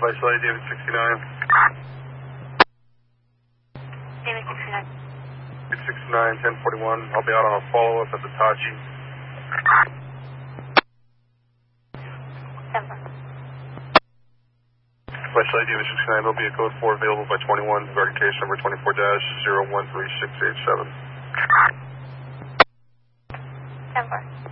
Vice Lady, David 69. David 69. David 69, 1041. I'll be out on a follow-up at the Tachi. Denver. Vice Lady, David 69. There'll be a code 4 available by 21 regarding case number 24-013687. Denver.